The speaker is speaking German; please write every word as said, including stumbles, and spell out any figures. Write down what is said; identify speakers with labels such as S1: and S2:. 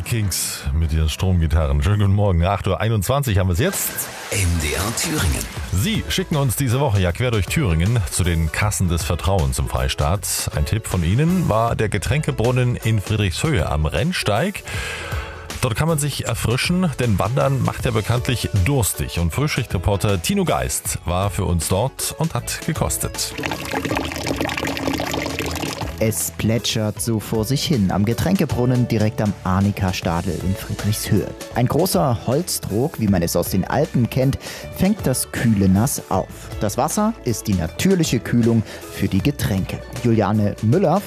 S1: Kings mit ihren Stromgitarren. Schönen guten Morgen. acht Uhr einundzwanzig haben wir es jetzt.
S2: M D R Thüringen.
S1: Sie schicken uns diese Woche ja quer durch Thüringen zu den Kassen des Vertrauens im Freistaat. Ein Tipp von Ihnen war der Getränkebrunnen in Friedrichshöhe am Rennsteig. Dort kann man sich erfrischen, denn Wandern macht ja bekanntlich durstig. Und Frühschichtreporter Tino Geist war für uns dort und hat gekostet.
S3: Es plätschert so vor sich hin am Getränkebrunnen direkt am Arnika-Stadel in Friedrichshöhe. Ein großer Holztrog, wie man es aus den Alpen kennt, fängt das kühle Nass auf. Das Wasser ist die natürliche Kühlung für die Getränke. Juliane Müller